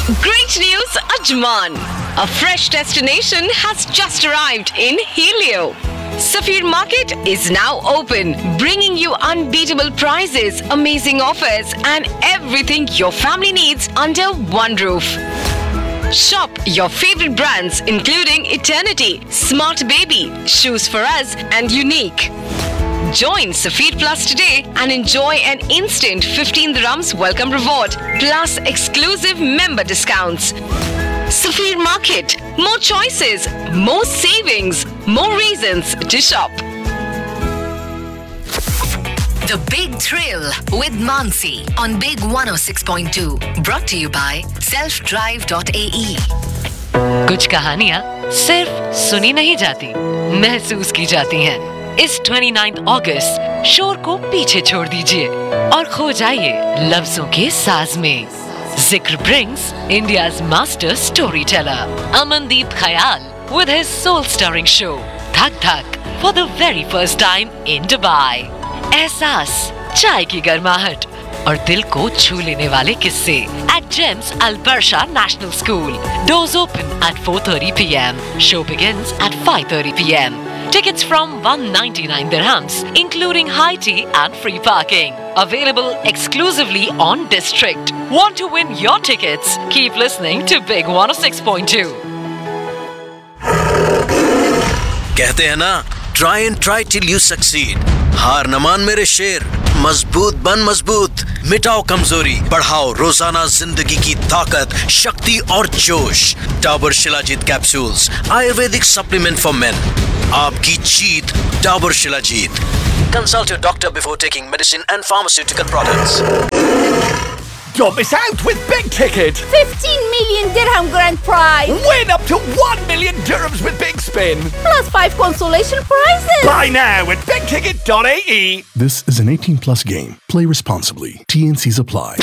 Great news, Ajman! A fresh destination has just arrived in Helio. Safir Market is now open, bringing you unbeatable prices, amazing offers, and everything your family needs under one roof. Shop your favorite brands including Eternity, Smart Baby, Shoes for Us, and Unique. Join Safir Plus today and enjoy an instant 15 dirhams welcome reward plus exclusive member discounts. Safir Market, more choices, more savings, more reasons to shop. The Big Thrill with Mansi on Big 106.2. Brought to you by selfdrive.ae. कुछ कहानियाँ सिर्फ सुनी नहीं जाती, महसूस की जाती हैं। इस 29 अगस्त शोर को पीछे छोड़ दीजिए और खो जाइए लफ्जों के साज में। जिक्र brings India's master storyteller Amandeep Khayal with his soul-stirring show Thak Thak for the very first time in Dubai. एहसास, चाय की गर्माहट और दिल को छू लेने वाले किस्से at GEMS Al Barsha National School. Doors open at 4:30 p.m. Show begins at 5:30 p.m. Tickets from 199 dirhams, including high tea and free parking. Available exclusively on District. Want to win your tickets? Keep listening to Big 106.2. कहते हैं ना, try and try till you succeed. हार न मान मेरे शेर, मजबूत बन मजबूत, मिटाओ कमजोरी, बढ़ाओ रोजाना जिंदगी की ताकत, शक्ति और जोश। Dabur shilajit capsules, Ayurvedic supplement for main. आपकी जीत, Dabur shilajit. Consult your doctor before taking medicine and pharmaceutical products. Don't miss out with Big Ticket. 15 million dirham grand prize. Win up to 1 million dirhams with Big Spin. Plus 5 consolation prizes. Buy now at bigticket.ae. This is an 18 plus game. Play responsibly. T&Cs apply.